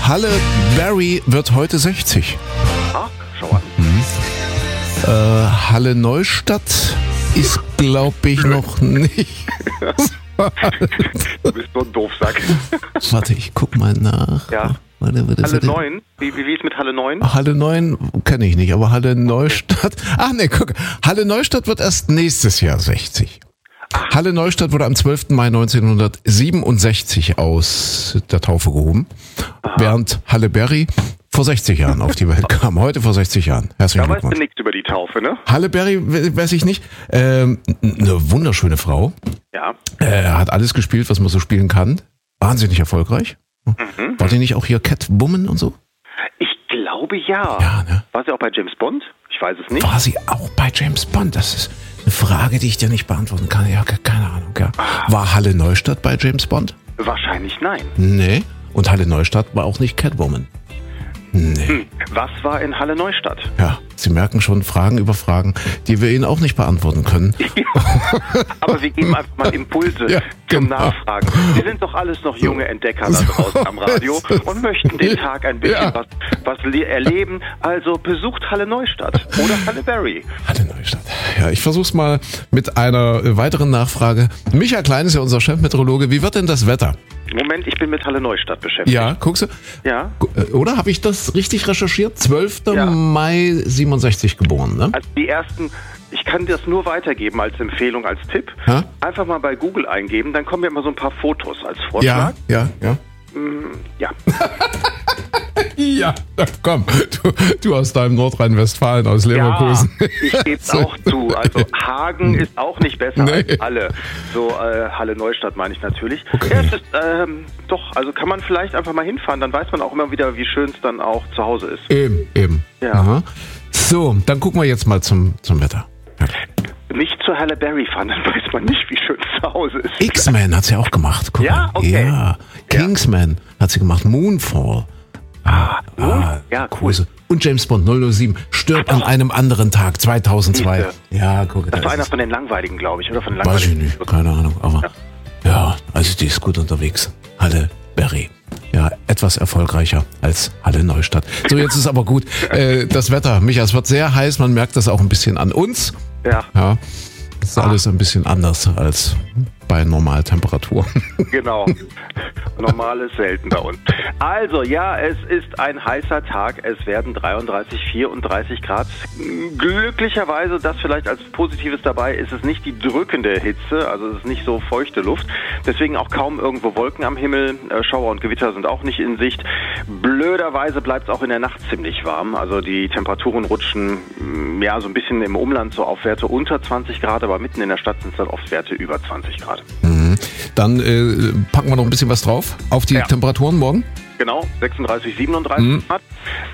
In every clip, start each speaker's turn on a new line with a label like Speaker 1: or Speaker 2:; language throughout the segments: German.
Speaker 1: Halle Berry wird heute 60.
Speaker 2: Ach, schau an.
Speaker 1: Halle Neustadt ist, glaube ich, noch nicht.
Speaker 2: Du bist so ein Doofsack.
Speaker 1: Warte, ich guck mal nach.
Speaker 2: Ja.
Speaker 1: Warte.
Speaker 2: Halle 9? Wie ist mit Halle 9?
Speaker 1: Halle 9 kenne ich nicht, aber Halle Neustadt. Ach nee, guck. Halle Neustadt wird erst nächstes Jahr 60. Halle Neustadt wurde am 12. Mai 1967 aus der Taufe gehoben, während Halle Berry vor 60 Jahren auf die Welt kam. Heute vor 60 Jahren. Herzlichen
Speaker 2: Da
Speaker 1: Glückwunsch.
Speaker 2: weißt du nichts über die Taufe, ne?
Speaker 1: Halle Berry, weiß ich nicht. Eine wunderschöne Frau.
Speaker 2: Ja.
Speaker 1: Hat alles gespielt, was man so spielen kann. Wahnsinnig erfolgreich. War die nicht auch hier Catwoman und so?
Speaker 2: Ich glaube ja.
Speaker 1: Ja, ne?
Speaker 2: War sie auch bei James Bond? Ich weiß es nicht.
Speaker 1: War sie auch bei James Bond? Das ist eine Frage, die ich dir nicht beantworten kann. Ja, keine Ahnung. Ja. War Halle Neustadt bei James Bond?
Speaker 2: Wahrscheinlich nein.
Speaker 1: Nee. Und Halle Neustadt war auch nicht Catwoman. Nee.
Speaker 2: Was war in Halle Neustadt?
Speaker 1: Ja, Sie merken schon Fragen über Fragen, die wir Ihnen auch nicht beantworten können.
Speaker 2: Aber wir geben einfach mal Impulse
Speaker 1: Ja,
Speaker 2: zum
Speaker 1: genau.
Speaker 2: Nachfragen. Wir sind doch alles noch junge Entdecker da draußen am Radio und möchten den Tag ein bisschen was erleben. Also besucht Halle Neustadt oder Halle Berry.
Speaker 1: Halle Neustadt. Ja, ich versuch's mal mit einer weiteren Nachfrage. Micha Klein ist ja unser Chefmeteorologe. Wie wird denn das Wetter?
Speaker 2: Moment, ich bin mit Halle Neustadt beschäftigt.
Speaker 1: Ja, guckst du?
Speaker 2: Ja.
Speaker 1: Oder habe ich das richtig recherchiert? 12.
Speaker 2: Ja.
Speaker 1: Mai 67 geboren, ne?
Speaker 2: Also die ersten, ich kann das nur weitergeben als Empfehlung, als Tipp.
Speaker 1: Ja?
Speaker 2: Einfach mal bei Google eingeben, dann kommen ja immer so ein paar Fotos als Vorschlag.
Speaker 1: Ja.
Speaker 2: Ja.
Speaker 1: Ja, na komm, du aus deinem Nordrhein-Westfalen, aus Leverkusen.
Speaker 2: Ja, ich gebe es auch zu. Also Hagen ist auch nicht besser als Halle. So Halle Neustadt meine ich natürlich.
Speaker 1: Okay.
Speaker 2: Ja, es ist doch, also kann man vielleicht einfach mal hinfahren, dann weiß man auch immer wieder, wie schön es dann auch zu Hause ist.
Speaker 1: Eben.
Speaker 2: Ja.
Speaker 1: Aha. So, dann gucken wir jetzt mal zum Wetter. Ja.
Speaker 2: Nicht zur Halle Berry fahren, dann weiß man nicht, wie schön es zu Hause ist.
Speaker 1: X-Men hat sie auch gemacht. Guck
Speaker 2: Ja,
Speaker 1: mal.
Speaker 2: okay.
Speaker 1: Ja. Kingsman hat sie gemacht. Moonfall.
Speaker 2: Ja, cool.
Speaker 1: Und James Bond 007 stirbt an einem anderen Tag, 2002. Ja, guck.
Speaker 2: Das war einer von den Langweiligen, glaube ich, oder von den
Speaker 1: Weiß ich
Speaker 2: Langweiligen.
Speaker 1: nicht, keine Ahnung. Aber ja, also die ist gut unterwegs. Halle Berry. Ja, etwas erfolgreicher als Halle Neustadt. So, jetzt ist aber gut. Das Wetter, Micha, es wird sehr heiß. Man merkt das auch ein bisschen an uns.
Speaker 2: Ja,
Speaker 1: Ja, das ist alles ein bisschen anders als bei Normaltemperatur.
Speaker 2: genau. Normal ist selten bei uns. Also, ja, es ist ein heißer Tag. Es werden 33, 34 Grad. Glücklicherweise, das vielleicht als Positives dabei, ist es nicht die drückende Hitze, also es ist nicht so feuchte Luft. Deswegen auch kaum irgendwo Wolken am Himmel. Schauer und Gewitter sind auch nicht in Sicht. Blöderweise bleibt es auch in der Nacht ziemlich warm. Also die Temperaturen rutschen ja so ein bisschen im Umland so auf Werte unter 20 Grad, aber mitten in der Stadt sind es dann oft Werte über 20 Grad.
Speaker 1: Dann packen wir noch ein bisschen was drauf auf die Temperaturen morgen.
Speaker 2: Genau, 36, 37 Grad.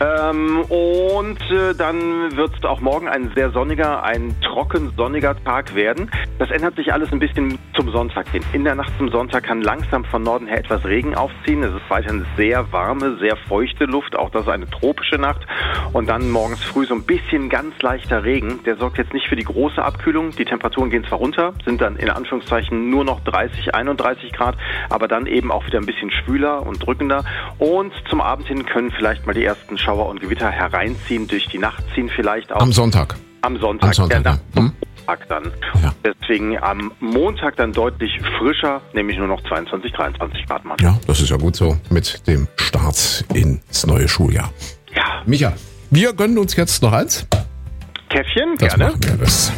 Speaker 2: Und dann wird es auch morgen ein sehr sonniger, ein trocken sonniger Tag werden. Das ändert sich alles ein bisschen zum Sonntag hin. In der Nacht zum Sonntag kann langsam von Norden her etwas Regen aufziehen. Es ist weiterhin sehr warme, sehr feuchte Luft. Auch das ist eine tropische Nacht. Und dann morgens früh so ein bisschen ganz leichter Regen. Der sorgt jetzt nicht für die große Abkühlung. Die Temperaturen gehen zwar runter, sind dann in Anführungszeichen nur noch 30, 31 Grad, aber dann eben auch wieder ein bisschen schwüler und drückender. Und zum Abend hin können vielleicht mal die ersten Schauer und Gewitter hereinziehen, durch die Nacht ziehen vielleicht auch.
Speaker 1: Am Sonntag.
Speaker 2: Am Sonntag, der Nacht zum Tag dann.
Speaker 1: Ja.
Speaker 2: Deswegen am Montag dann deutlich frischer, nämlich nur noch 22, 23 Grad mal.
Speaker 1: Ja, das ist ja gut so mit dem Start ins neue Schuljahr.
Speaker 2: Ja.
Speaker 1: Micha, wir gönnen uns jetzt noch eins.
Speaker 2: Käffchen,
Speaker 1: Das
Speaker 2: gerne.
Speaker 1: machen wir das.